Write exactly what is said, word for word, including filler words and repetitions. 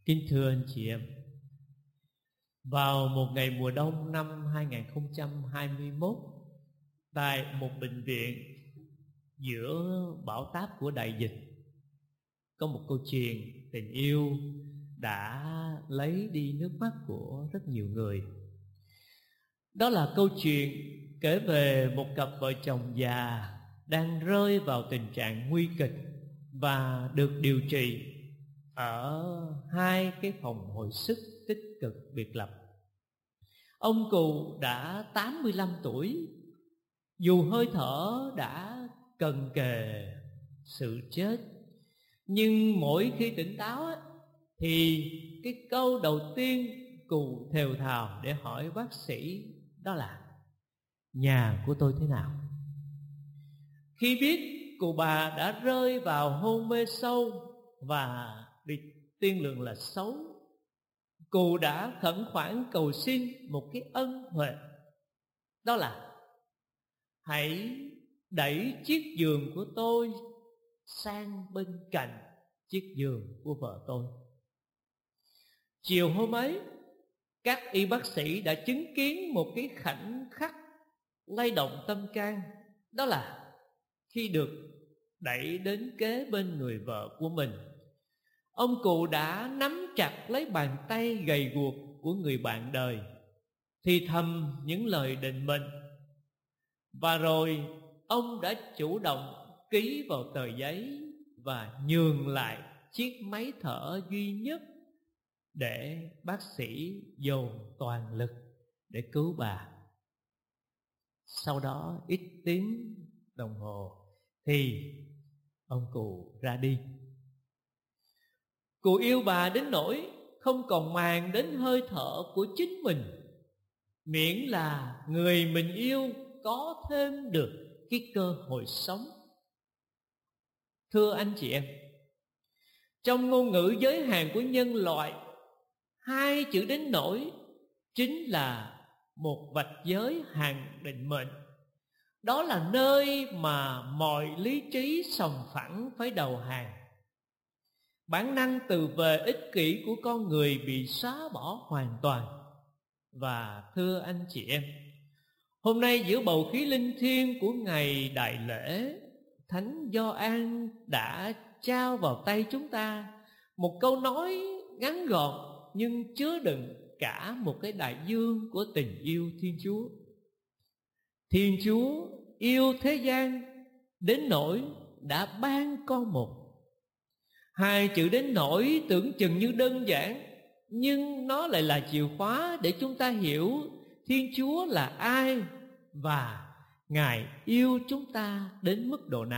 Kính thưa anh chị em, vào một ngày mùa đông năm hai không hai mốt, tại một bệnh viện giữa bão táp của đại dịch, có một câu chuyện tình yêu đã lấy đi nước mắt của rất nhiều người. Đó là câu chuyện kể về một cặp vợ chồng già đang rơi vào tình trạng nguy kịch và được điều trị ở hai cái phòng hồi sức tích cực biệt lập. Ông cụ đã tám mươi lăm tuổi, dù hơi thở đã cần kề sự chết, nhưng mỗi khi tỉnh táo thì cái câu đầu tiên cụ thều thào để hỏi bác sĩ đó là: nhà của tôi thế nào? Khi biết cụ bà đã rơi vào hôn mê sâu và bị tiên lượng là xấu, cụ đã khẩn khoản cầu xin một cái ân huệ, đó là: hãy đẩy chiếc giường của tôi sang bên cạnh chiếc giường của vợ tôi. Chiều hôm ấy, các y bác sĩ đã chứng kiến một cái khoảnh khắc lay động tâm can, đó là khi được đẩy đến kế bên người vợ của mình, ông cụ đã nắm chặt lấy bàn tay gầy guộc của người bạn đời, thì thầm những lời định mệnh, và rồi ông đã chủ động ký vào tờ giấy và nhường lại chiếc máy thở duy nhất để bác sĩ dồn toàn lực để cứu bà. Sau đó ít tiếng đồng hồ thì ông cụ ra đi. Cụ yêu bà đến nỗi không còn màng đến hơi thở của chính mình, miễn là người mình yêu có thêm được cái cơ hội sống. Thưa anh chị em, trong ngôn ngữ giới hạn của nhân loại, hai chữ đến nỗi chính là một vạch giới hạn định mệnh. Đó là nơi mà mọi lý trí sòng phẳng phải đầu hàng. Bản năng tự vệ ích kỷ của con người bị xóa bỏ hoàn toàn. Và thưa anh chị em, hôm nay giữa bầu khí linh thiêng của ngày đại lễ, Thánh Gioan đã trao vào tay chúng ta một câu nói ngắn gọn nhưng chứa đựng cả một cái đại dương của tình yêu Thiên Chúa. Thiên Chúa yêu thế gian đến nỗi đã ban con một. Hai chữ đến nỗi tưởng chừng như đơn giản, nhưng nó lại là chìa khóa để chúng ta hiểu Thiên Chúa là ai và Ngài yêu chúng ta đến mức độ nào.